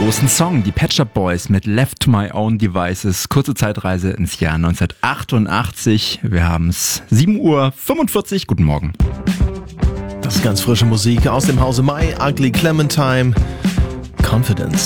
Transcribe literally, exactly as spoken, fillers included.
großen Song, die Pet Shop Boys mit Left to My Own Devices. Kurze Zeitreise ins Jahr neunzehnhundertachtundachtzig. Wir haben es sieben Uhr fünfundvierzig. Guten Morgen. Das ist ganz frische Musik aus dem Hause My, Ugly Clementine, Confidence.